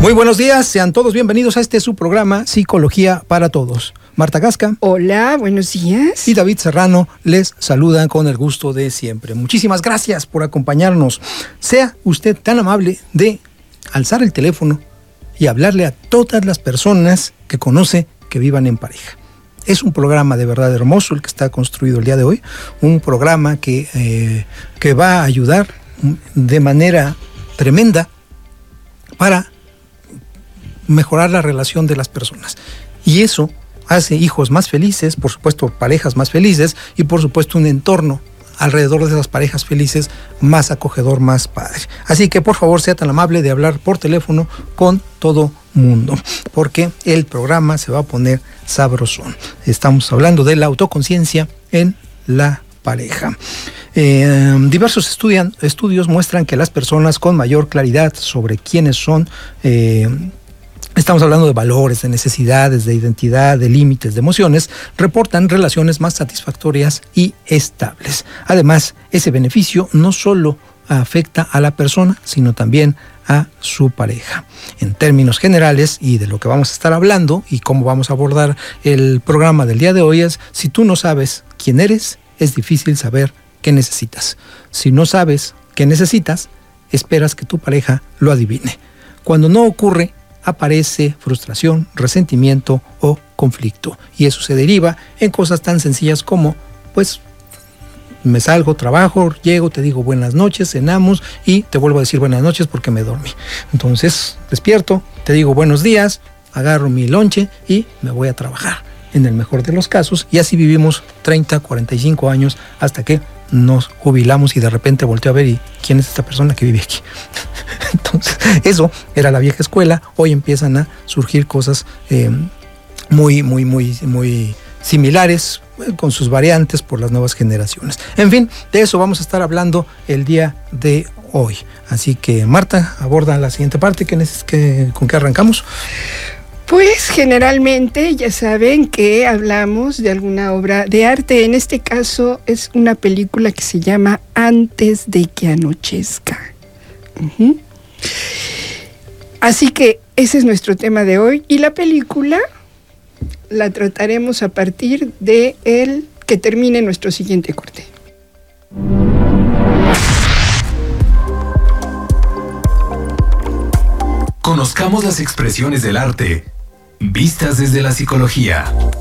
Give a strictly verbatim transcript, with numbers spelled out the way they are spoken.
Muy buenos días, sean todos bienvenidos a este su programa Psicología para Todos. Marta Gasca. Hola, buenos días. Y David Serrano les saludan con el gusto de siempre. Muchísimas gracias por acompañarnos. Sea usted tan amable de alzar el teléfono y hablarle a todas las personas que conoce que vivan en pareja. Es un programa de verdad hermoso el que está construido el día de hoy. Un programa que, eh, que va a ayudar de manera tremenda para mejorar la relación de las personas. Y eso hace hijos más felices, por supuesto parejas más felices y por supuesto un entorno alrededor de esas parejas felices más acogedor, más padre. Así que por favor sea tan amable de hablar por teléfono con todo mundo, porque el programa se va a poner sabrosón. Estamos hablando de la autoconciencia en la pareja. Eh, diversos estudian, estudios muestran que las personas con mayor claridad sobre quiénes son, eh, estamos hablando de valores, de necesidades, de identidad, de límites, de emociones, reportan relaciones más satisfactorias y estables. Además, ese beneficio no solo afecta a la persona, sino también a su pareja. En términos generales, y de lo que vamos a estar hablando y cómo vamos a abordar el programa del día de hoy es, si tú no sabes quién eres, es difícil saber qué necesitas. Si no sabes qué necesitas, esperas que tu pareja lo adivine. Cuando no ocurre, aparece frustración, resentimiento o conflicto. Y eso se deriva en cosas tan sencillas como, pues, me salgo, trabajo, llego, te digo buenas noches, cenamos y te vuelvo a decir buenas noches porque me dormí. Entonces, despierto, te digo buenos días, agarro mi lonche y me voy a trabajar, en el mejor de los casos, y así vivimos treinta, cuarenta y cinco años hasta que nos jubilamos y de repente volteo a ver y ¿quién es esta persona que vive aquí? Entonces, eso era la vieja escuela. Hoy empiezan a surgir cosas eh, muy, muy, muy, muy similares, eh, con sus variantes por las nuevas generaciones. En fin, de eso vamos a estar hablando el día de hoy. Así que, Marta, aborda la siguiente parte. ¿Qué, qué, ¿Con qué arrancamos? Pues generalmente ya saben que hablamos de alguna obra de arte. En este caso es una película que se llama Antes de que anochezca. Uh-huh. Así que ese es nuestro tema de hoy. Y la película la trataremos a partir de el que termine nuestro siguiente corte. Conozcamos las expresiones del arte vistas desde la psicología.